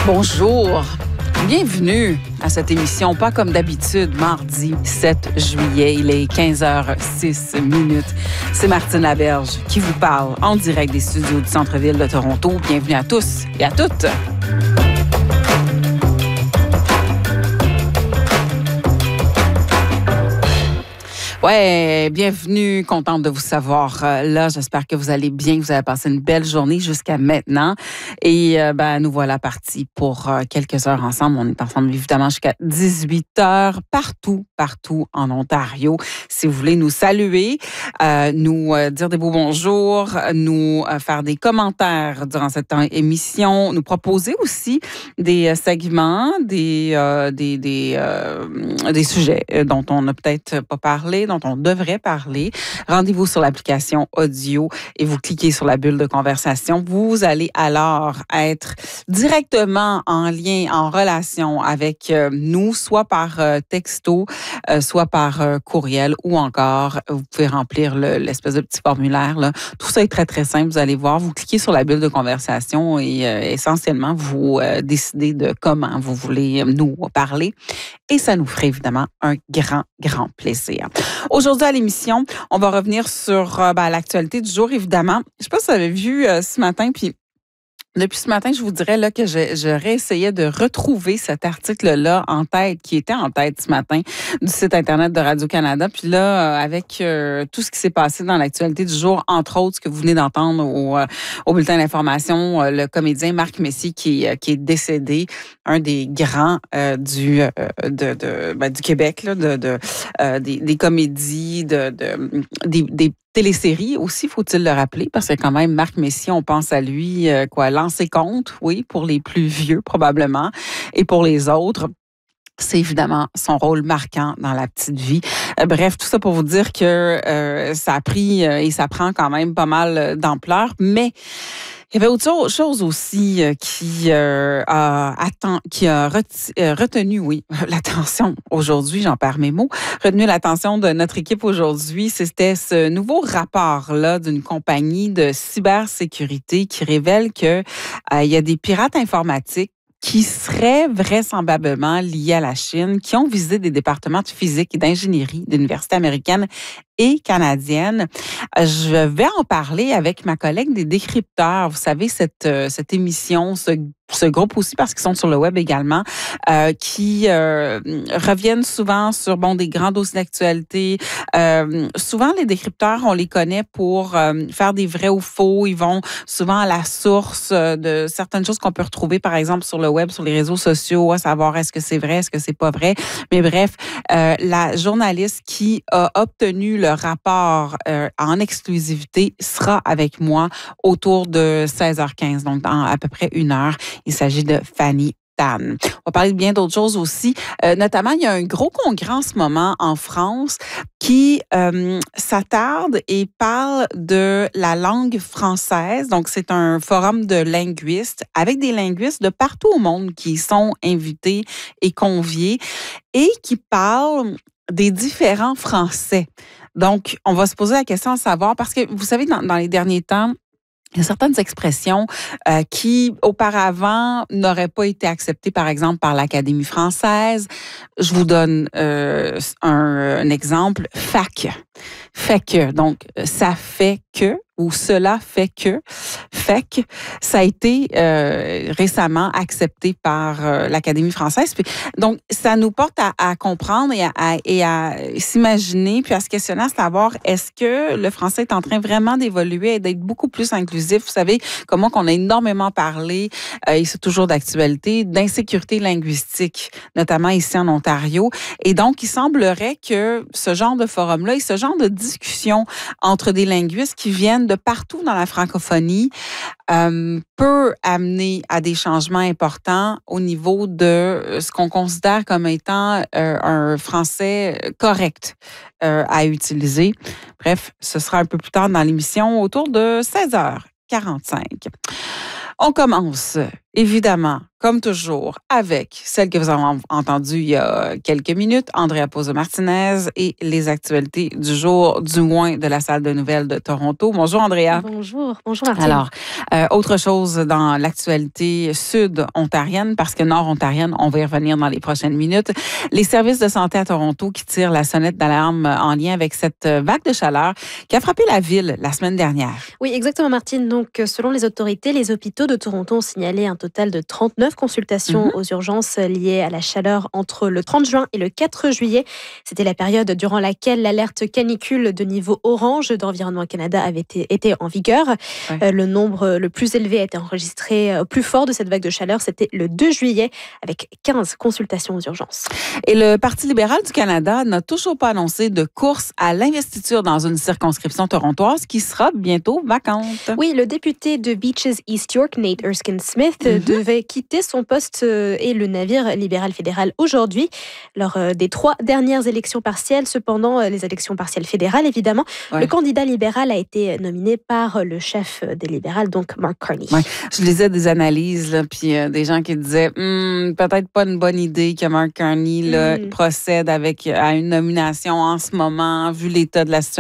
Bonjour, bienvenue à cette émission, pas comme d'habitude, mardi 7 juillet, il est 15h06. C'est Martine Laberge qui vous parle en direct des studios du centre-ville de Toronto. Bienvenue à tous et à toutes. Ouais, bienvenue, contente de vous savoir là. J'espère que vous allez bien, que vous avez passé une belle journée jusqu'à maintenant. Et nous voilà partis pour quelques heures ensemble. On est ensemble évidemment jusqu'à 18h partout en Ontario. Si vous voulez nous saluer, nous dire des beaux bonjours, nous faire des commentaires durant cette émission, nous proposer aussi des segments, des sujets dont on n'a peut-être pas parlé, dont on devrait parler. Rendez-vous sur l'application audio et vous cliquez sur la bulle de conversation. Vous allez alors être directement en lien, en relation avec nous, soit par texto, soit par courriel ou encore, vous pouvez remplir l'espèce de petit formulaire, là. Tout ça est très, très simple. Vous allez voir, vous cliquez sur la bulle de conversation et essentiellement, vous décidez de comment vous voulez nous parler. Et ça nous ferait évidemment un grand plaisir. Aujourd'hui à l'émission, on va revenir sur l'actualité du jour, évidemment. Je ne sais pas si vous avez vu ce matin, puis depuis ce matin, je vous dirais là que je réessayais de retrouver cet article-là en tête, qui était en tête ce matin du site Internet de Radio-Canada. Puis là, avec tout ce qui s'est passé dans l'actualité du jour, entre autres, ce que vous venez d'entendre au bulletin d'information, le comédien Marc Messier qui est décédé, un des grands du Québec, là, des comédies, des téléséries aussi, faut-il le rappeler, parce que quand même, Marc Messier, on pense à lui, lancer compte, oui, pour les plus vieux probablement, et pour les autres, c'est évidemment son rôle marquant dans la petite vie. Bref, tout ça pour vous dire que ça a pris et ça prend quand même pas mal d'ampleur, mais il y avait autre chose aussi qui a retenu, l'attention aujourd'hui, j'en perds mes mots, retenu l'attention de notre équipe aujourd'hui. C'était ce nouveau rapport-là d'une compagnie de cybersécurité qui révèle que il y a des pirates informatiques qui seraient vraisemblablement liés à la Chine, qui ont visité des départements de physique et d'ingénierie d'universités américaines et canadiennes. Je vais en parler avec ma collègue des décrypteurs. Vous savez, cette émission, ce groupe aussi, parce qu'ils sont sur le web également, qui reviennent souvent sur des grands dossiers d'actualité. Souvent, les décrypteurs, on les connaît pour faire des vrais ou faux. Ils vont souvent à la source de certaines choses qu'on peut retrouver, par exemple, sur le web, sur les réseaux sociaux, à savoir est-ce que c'est vrai, est-ce que c'est pas vrai. Mais bref, la journaliste qui a obtenu le rapport en exclusivité sera avec moi autour de 16h15, donc dans à peu près une heure. Il s'agit de Fanny Tan. On va parler de bien d'autres choses aussi. Notamment, il y a un gros congrès en ce moment en France qui s'attarde et parle de la langue française. Donc, c'est un forum de linguistes avec des linguistes de partout au monde qui sont invités et conviés et qui parlent des différents français. Donc, on va se poser la question à savoir, parce que vous savez, dans les derniers temps, il y a certaines expressions qui, auparavant, n'auraient pas été acceptées, par exemple, par l'Académie française. Je vous donne un exemple. Fac. Fait que. Donc, ça fait que, ou cela fait que. Fait que, ça a été récemment accepté par l'Académie française. Puis, donc, ça nous porte à comprendre et à s'imaginer, puis à se questionner, à savoir, est-ce que le français est en train vraiment d'évoluer et d'être beaucoup plus inclusif? Vous savez, comment qu'on a énormément parlé, et c'est toujours d'actualité, d'insécurité linguistique, notamment ici en Ontario. Et donc, il semblerait que ce genre de forum-là et ce genre de discussion entre des linguistes qui viennent de partout dans la francophonie peut amener à des changements importants au niveau de ce qu'on considère comme étant un français correct à utiliser. Bref, ce sera un peu plus tard dans l'émission, autour de 16h45. On commence Évidemment, comme toujours, avec celle que vous avez entendue il y a quelques minutes, Andrea Pozzo-Martinez et les actualités du jour, du moins de la salle de nouvelles de Toronto. Bonjour, Andrea. Bonjour Martine. Alors, autre chose dans l'actualité sud-ontarienne, parce que nord-ontarienne, on va y revenir dans les prochaines minutes. Les services de santé à Toronto qui tirent la sonnette d'alarme en lien avec cette vague de chaleur qui a frappé la ville la semaine dernière. Oui, exactement Martine. Donc, selon les autorités, les hôpitaux de Toronto ont signalé un total de 39 consultations aux urgences liées à la chaleur entre le 30 juin et le 4 juillet. C'était la période durant laquelle l'alerte canicule de niveau orange d'Environnement Canada avait été en vigueur. Ouais. Le nombre le plus élevé a été enregistré plus fort de cette vague de chaleur. C'était le 2 juillet avec 15 consultations aux urgences. Et le Parti libéral du Canada n'a toujours pas annoncé de course à l'investiture dans une circonscription torontoise qui sera bientôt vacante. Oui, le député de Beaches East York, Nate Erskine-Smith, devait quitter son poste et le navire libéral fédéral aujourd'hui, lors des 3 dernières élections partielles. Cependant, les élections partielles fédérales, évidemment, le candidat libéral a été nominé par le chef des libérales, donc Mark Carney. Ouais. Je lisais des analyses, là, puis des gens qui disaient peut-être pas une bonne idée que Mark Carney là, procède à une nomination en ce moment, vu l'état de la situation